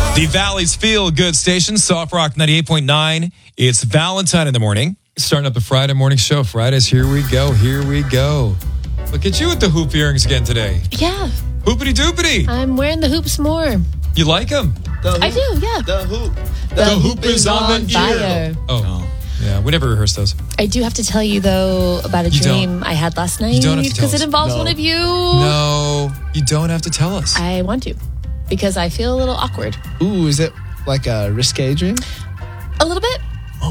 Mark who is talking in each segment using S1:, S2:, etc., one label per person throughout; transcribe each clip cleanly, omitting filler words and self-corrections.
S1: The Valley's Feel Good Station, Soft Rock 98.9. It's Valentine in the morning. Starting up the Friday morning show. Fridays, here we go. Look at you with the hoop earrings again today.
S2: Yeah.
S1: Hoopity doopity.
S2: I'm wearing the hoops more.
S1: You like them?
S2: I do, yeah.
S1: The hoop is on the
S2: fire.
S1: ear. Oh, yeah. We never rehearsed those.
S2: I do have to tell you, though, about a dream I had last night.
S1: You don't have to tell us.
S2: Because it involves one of you.
S1: No, you don't have to tell us.
S2: I want to. Because I feel a little awkward.
S3: Ooh, is it like a risque dream?
S2: A little bit.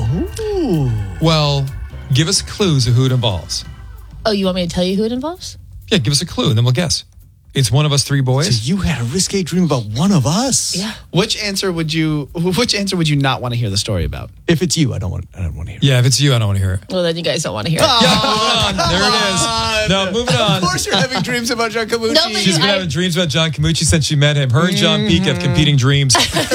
S3: Oh.
S1: Well, give us clues of who it involves.
S2: Oh, you want me to tell you who it involves?
S1: Yeah, give us a clue and then we'll guess. It's one of us three boys.
S4: So you had a risque dream about one of us?
S2: Yeah.
S3: Which answer would you not want to hear the story about?
S4: If it's you, I don't want to hear it.
S1: Yeah, if it's you, I don't want to hear it.
S2: Well, then you guys don't want to hear it.
S1: Yeah, moving on. There it is. No, moving on.
S4: Of course you're having dreams about John Camucci.
S2: No, but
S1: She's been having dreams about John Camucci since she met him. Her and John Peake have competing dreams.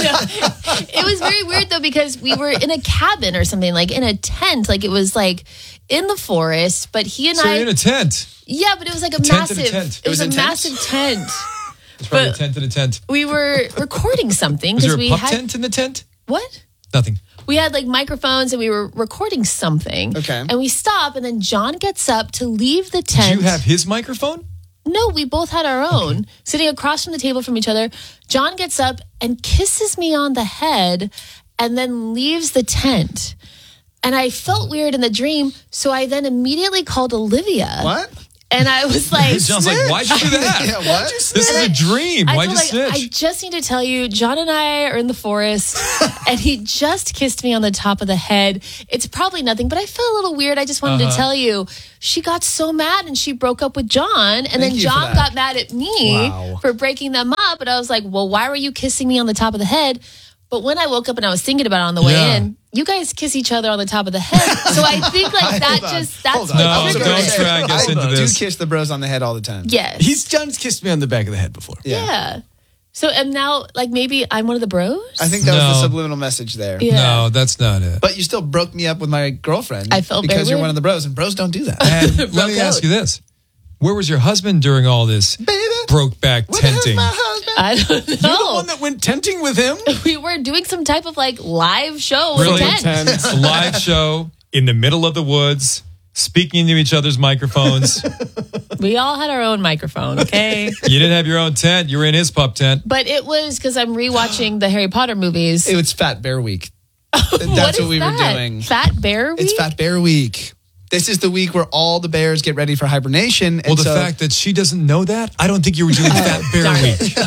S2: It was very weird, though, because we were in a cabin or something, like in a tent. Like it was like in the forest, but he and
S1: So you're in a tent.
S2: Yeah, but it was like a
S1: tent in
S2: massive...
S1: a tent.
S2: It was a
S3: intense?
S2: massive tent.
S1: It's probably
S2: But-
S1: a tent in a tent.
S2: We were recording something.
S1: Was there a
S2: we
S1: pup
S2: had,
S1: tent in the tent?
S2: What?
S1: Nothing.
S2: We had like microphones and we were recording something.
S3: Okay.
S2: And we stop and then John gets up to leave the tent.
S1: Did you have his microphone?
S2: No, we both had our own. Sitting across from the table from each other. John gets up and kisses me on the head and then leaves the tent. And I felt weird in the dream, so I then immediately called Olivia.
S3: What?
S2: And I was like...
S1: John's like, why'd you do that?
S3: Yeah, what?
S1: This is a dream. Why'd you snitch?
S2: I just need to tell you, John and I are in the forest, and he just kissed me on the top of the head. It's probably nothing, but I feel a little weird. I just wanted to tell you, she got so mad, and she broke up with John, and then
S3: you for
S2: John
S3: that.
S2: got mad at me
S3: Wow.
S2: for breaking them up, and I was like, well, why were you kissing me on the top of the head? But when I woke up and I was thinking about it on the way
S1: Yeah.
S2: in, you guys kiss each other on the top of the head. So I think like that's
S3: Hold on.
S1: No,
S3: I was
S1: don't
S3: gonna say,
S1: drag us into
S3: I
S1: this.
S3: do kiss the bros on the head all the time.
S2: yes.
S4: John's kissed me on the back of the head before.
S2: Yeah. So and now like maybe I'm one of the bros?
S3: I think that was the
S1: No.
S3: subliminal message there.
S2: Yeah.
S1: No, that's not it.
S3: But you still broke me up with my girlfriend.
S2: I felt
S3: because
S2: very
S3: you're
S2: weird.
S3: one of the bros, and bros don't do that.
S1: And let
S2: Broke
S1: me ask
S2: out.
S1: you this. Where was your husband during all this
S3: Baby,
S1: broke back
S3: where the hell's
S1: tenting?
S3: my husband?
S2: I don't
S4: You're the
S2: know.
S4: one that went tenting with him?
S2: We were doing some type of like live show with
S1: Really?
S2: a tent.
S1: A live show in the middle of the woods, speaking into each other's microphones.
S2: We all had our own microphone, okay?
S1: You didn't have your own tent. You were in his pup tent.
S2: But it was because I'm rewatching the Harry Potter movies.
S3: It was Fat Bear Week.
S2: What
S3: That's
S2: is
S3: what we were
S2: that?
S3: doing.
S2: Fat Bear Week?
S3: It's Fat Bear Week. This is the week where all the bears get ready for hibernation. And
S1: Well, the
S3: so,
S1: fact that she doesn't know that, I don't think you were doing Fat Bear
S2: darn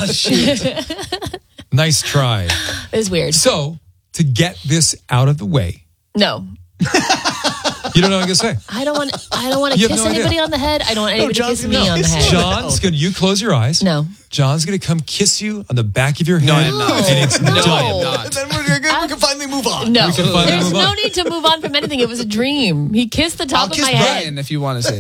S1: Week. Nice try.
S2: It was weird.
S1: So, to get this out of the way,
S2: No.
S1: you don't know what I'm going to say.
S2: I don't want to
S1: You have
S2: kiss
S1: no idea.
S2: anybody on the head. I don't want anybody to
S4: John's
S2: kiss me
S4: gonna
S2: on the head.
S1: John's going to, you close your eyes.
S2: No.
S1: John's going to come kiss you on the back of your head.
S3: No, I am not.
S1: And it's
S2: No.
S1: done.
S2: No, I am
S3: not.
S4: And then we can finally move on.
S2: No.
S1: We can finally
S2: There's
S1: move
S2: no
S1: on.
S2: need to move on from anything. It was a dream. He kissed the top
S3: I'll
S2: of
S3: kiss
S2: my
S3: Brian
S2: head.
S3: if you want to say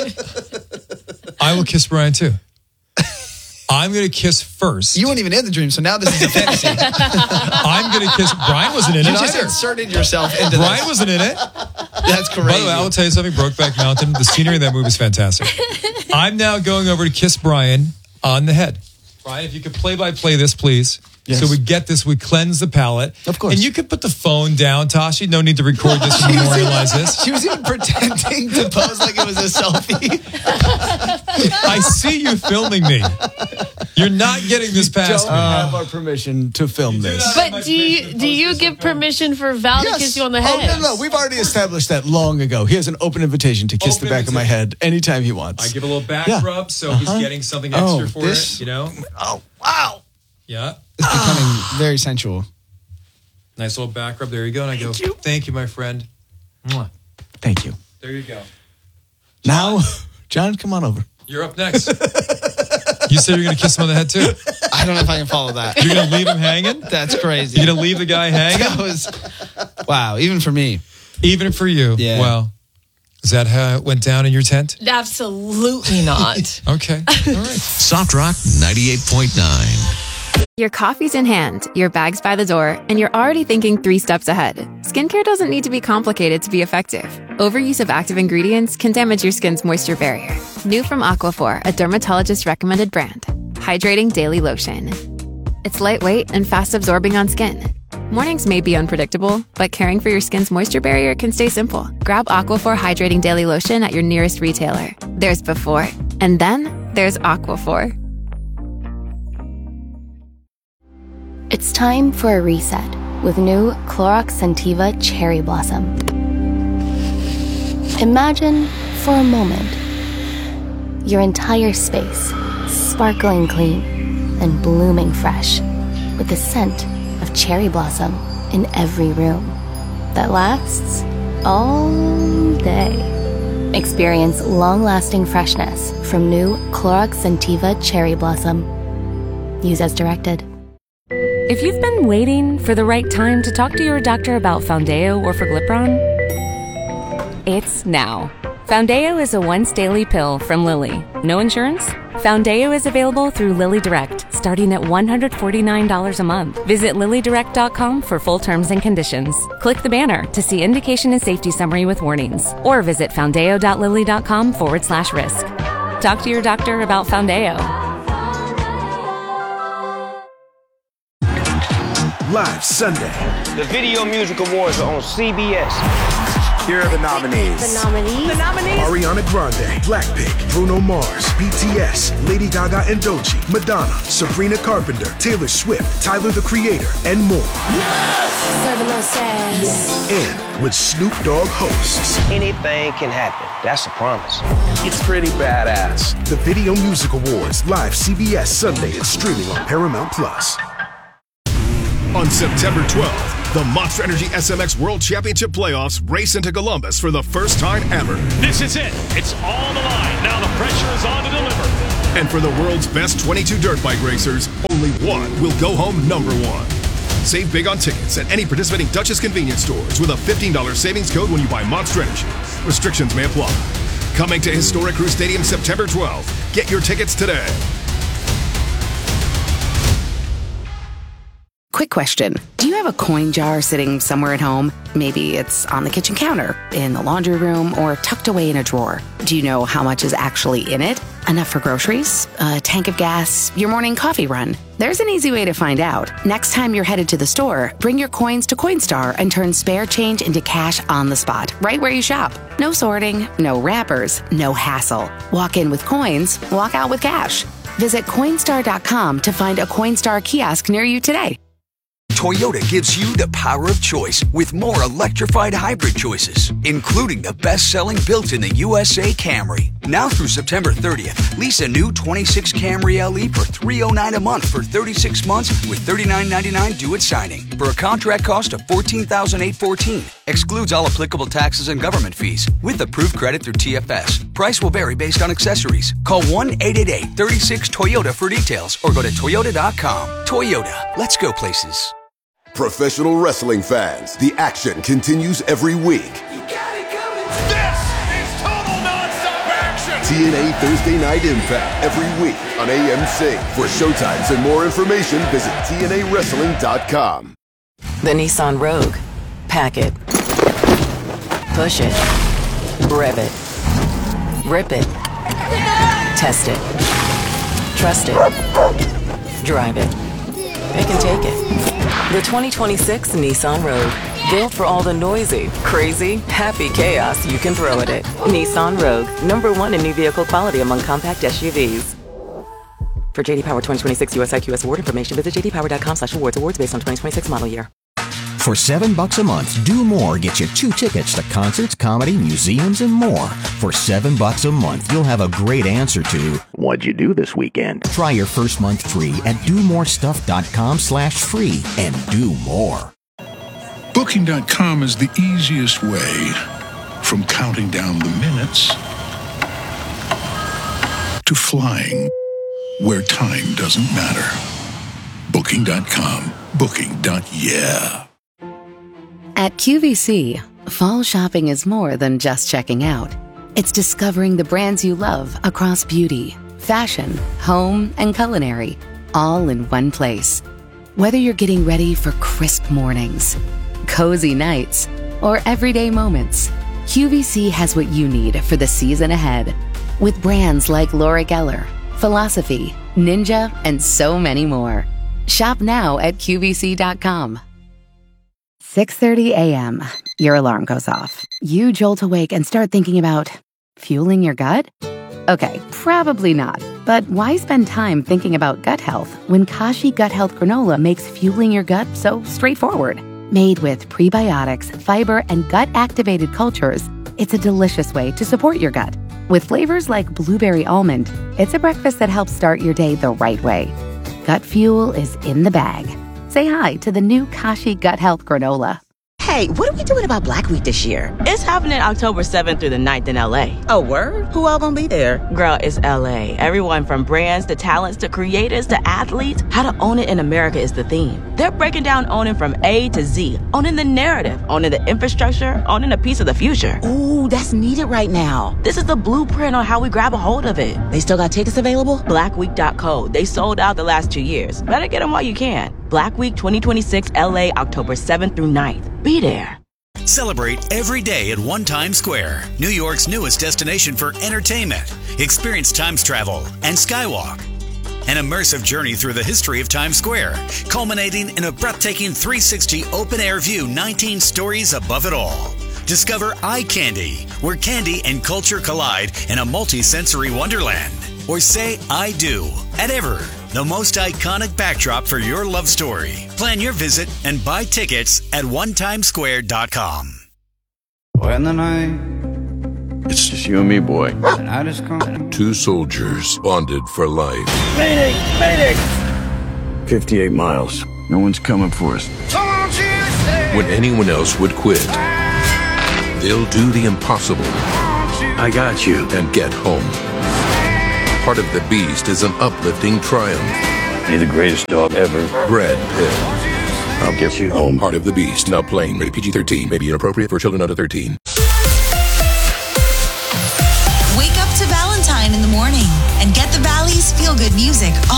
S3: that.
S1: I will kiss Brian too. I'm going to kiss first.
S3: You weren't even in the dream, so now this is a fantasy.
S1: I'm going to kiss. Brian wasn't in
S3: You
S1: it
S3: just
S1: either.
S3: inserted yourself into
S1: Brian
S3: this.
S1: wasn't in it.
S3: That's crazy.
S1: By the way, I will tell you something. Brokeback Mountain, the scenery in that movie is fantastic. I'm now going over to kiss Brian on the head. Brian, if you could play-by-play this, please.
S4: Yes.
S1: So we get this, we cleanse the palate.
S4: Of course.
S1: And you could put the phone down, Tashi. No need to record this and memorialize this.
S3: She was even pretending to pose like it was a selfie.
S1: I see you filming me. You're not getting this past
S4: Don't
S1: me.
S4: have our permission to film this.
S2: But do you give permission for Val to kiss you on the head?
S4: Oh, no. We've already established that long ago. He has an open invitation to kiss
S1: Open
S4: the back of my head anytime he wants.
S1: I give a little back
S4: Yeah.
S1: rub, so he's getting something extra for
S3: this-
S1: it, you know?
S4: Oh, wow.
S1: Yeah.
S3: It's becoming very sensual.
S1: Nice little back rub. There you go. And I go, thank you, my friend. Mwah.
S4: Thank you.
S1: There you go.
S4: Now, John, come on over.
S1: You're up next. You said you're going to kiss him on the head, too.
S3: I don't know if I can follow that.
S1: You're going to leave him hanging?
S3: That's crazy.
S1: You're going to leave the guy
S3: That
S1: hanging?
S3: was, wow, even for me.
S1: Even for you?
S3: Yeah.
S1: Well, is that how it went down in your tent?
S2: Absolutely not.
S1: Okay. All right.
S5: Soft Rock 98.9.
S6: Your coffee's in hand, your bag's by the door, and you're already thinking 3 steps ahead. Skincare doesn't need to be complicated to be effective. Overuse of active ingredients can damage your skin's moisture barrier. New from Aquaphor, a dermatologist-recommended brand. Hydrating Daily Lotion. It's lightweight and fast absorbing on skin. Mornings may be unpredictable, but caring for your skin's moisture barrier can stay simple. Grab Aquaphor Hydrating Daily Lotion at your nearest retailer. There's before, and then there's Aquaphor.
S7: It's time for a reset with new Clorox Scentiva Cherry Blossom. Imagine, for a moment, your entire space sparkling clean and blooming fresh with the scent of cherry blossom in every room that lasts all day. Experience long-lasting freshness from new Clorox Scentiva Cherry Blossom. Use as directed.
S8: If you've been waiting for the right time to talk to your doctor about Foundeo or Forglipron, it's now. Foundeo is a once-daily pill from Lilly. No insurance? Foundeo is available through Lilly Direct, starting at $149 a month. Visit LillyDirect.com for full terms and conditions. Click the banner to see indication and safety summary with warnings, or visit foundeo.lilly.com/risk. Talk to your doctor about Foundeo.
S9: Live Sunday.
S10: The Video Music Awards are on CBS.
S9: Here are the nominees. Ariana Grande, Blackpink, Bruno Mars, BTS, Lady Gaga and Doechii, Madonna, Sabrina Carpenter, Taylor Swift, Tyler the Creator, and more. And with Snoop Dogg hosts.
S10: Anything can happen. That's a promise.
S9: It's pretty badass. The Video Music Awards, live CBS Sunday and streaming on Paramount Plus.
S11: On September 12th, the Monster Energy SMX World Championship Playoffs race into Columbus for the first time ever.
S12: This is it. It's all on the line. Now the pressure is on to deliver.
S11: And for the world's best 22 dirt bike racers, only one will go home number one. Save big on tickets at any participating Duchess convenience stores with a $15 savings code when you buy Monster Energy. Restrictions may apply. Coming to Historic Crew Stadium September 12th. Get your tickets today.
S13: Quick question. Do you have a coin jar sitting somewhere at home? Maybe it's on the kitchen counter, in the laundry room, or tucked away in a drawer. Do you know how much is actually in it? Enough for groceries? A tank of gas? Your morning coffee run? There's an easy way to find out. Next time you're headed to the store, bring your coins to Coinstar and turn spare change into cash on the spot, right where you shop. No sorting, no wrappers, no hassle. Walk in with coins, walk out with cash. Visit Coinstar.com to find a Coinstar kiosk near you today.
S14: Toyota gives you the power of choice with more electrified hybrid choices, including the best-selling built in the USA Camry. Now through September 30th, lease a new 26 Camry LE for $309 a month for 36 months with $39.99 due at signing for a contract cost of $14,814. Excludes all applicable taxes and government fees with approved credit through TFS. Price will vary based on accessories. Call 1-888-36-TOYOTA for details or go to Toyota.com. Toyota, let's go places.
S15: Professional wrestling fans, the action continues every week.
S12: This is total nonstop action.
S15: TNA Thursday Night Impact every week on AMC. For showtimes and more information, visit TNAWrestling.com.
S16: The Nissan Rogue. Pack it. Push it. Rev it. Rip it. Test it. Trust it. Drive it. It can take it. The 2026 Nissan Rogue. Built for all the noisy, crazy, happy chaos you can throw at it. Nissan Rogue. #1 in new vehicle quality among compact SUVs. For JD Power 2026 US IQS award information, visit jdpower.com/awards. Awards based on 2026 model year.
S17: For $7 a month, Do More gets you 2 tickets to concerts, comedy, museums, and more. For $7 a month, you'll have a great answer to, what'd you do this weekend? Try your first month free at domorestuff.com/free and do more.
S18: Booking.com is the easiest way from counting down the minutes to flying where time doesn't matter. Booking.com. Booking.yeah.
S13: At QVC, fall shopping is more than just checking out. It's discovering the brands you love across beauty, fashion, home, and culinary, all in one place. Whether you're getting ready for crisp mornings, cozy nights, or everyday moments, QVC has what you need for the season ahead. With brands like Laura Geller, Philosophy, Ninja, and so many more. Shop now at QVC.com. 6:30 a.m. Your alarm goes off. You jolt awake and start thinking about fueling your gut? Okay, probably not. But why spend time thinking about gut health when Kashi Gut Health Granola makes fueling your gut so straightforward? Made with prebiotics, fiber, and gut-activated cultures, it's a delicious way to support your gut. With flavors like blueberry almond, it's a breakfast that helps start your day the right way. Gut fuel is in the bag. Say hi to the new Kashi Gut Health Granola.
S19: Hey, what are we doing about Black Week this year?
S20: It's happening October 7th through the 9th in LA.
S19: Oh, word? Who all gonna be there?
S20: Girl, it's LA. Everyone from brands to talents to creators to athletes. How to own it in America is the theme. They're breaking down owning from A to Z. Owning the narrative, owning the infrastructure, owning a piece of the future.
S19: Ooh, that's needed right now.
S20: This is the blueprint on how we grab a hold of it.
S19: They still got tickets available?
S20: Blackweek.co. They sold out the last 2 years. Better get them while you can. Black Week 2026 LA, October 7th through 9th. Be there.
S21: Celebrate every day at One Times Square, New York's newest destination for entertainment. Experience Times travel and Skywalk. An immersive journey through the history of Times Square, culminating in a breathtaking 360 open-air view 19 stories above it all. Discover Eye Candy, where candy and culture collide in a multi-sensory wonderland. Or say I do at Ever, the most iconic backdrop for your love story. Plan your visit and buy tickets at onetimesquare.com.
S22: When the night, it's just you and me, boy. And I just come.
S23: Two soldiers bonded for life.
S22: Mayday! Mayday! 58 miles. No one's coming for us.
S23: When anyone else would quit, they'll do the impossible.
S22: I got you.
S23: And get home. Heart of the Beast is an uplifting triumph.
S22: You're the greatest dog ever.
S23: Brad Pitt.
S22: I'll get you home.
S23: Heart of the Beast, now playing. Rated PG-13. May be inappropriate for children under 13.
S24: Wake up to Valentine in the morning and get the Valley's feel-good music